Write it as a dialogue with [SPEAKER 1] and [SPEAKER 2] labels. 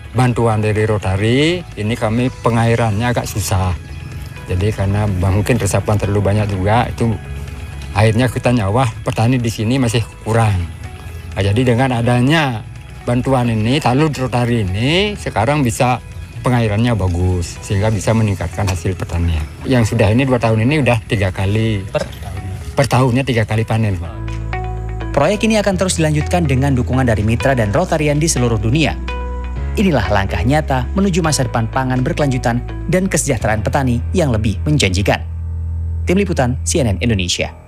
[SPEAKER 1] bantuan dari Rotary, ini kami pengairannya agak susah. Jadi karena mungkin resapan terlalu banyak juga, itu akhirnya kita nyawa petani di sini masih kurang. Nah, jadi dengan adanya bantuan ini, talud Rotary ini, sekarang bisa pengairannya bagus, sehingga bisa meningkatkan hasil pertanian. Yang sudah ini 2 tahun ini udah 3 kali. Per tahunnya 3 kali panen, Pak.
[SPEAKER 2] Proyek ini akan terus dilanjutkan dengan dukungan dari mitra dan Rotarian di seluruh dunia. Inilah langkah nyata menuju masa depan pangan berkelanjutan dan kesejahteraan petani yang lebih menjanjikan. Tim Liputan CNN Indonesia.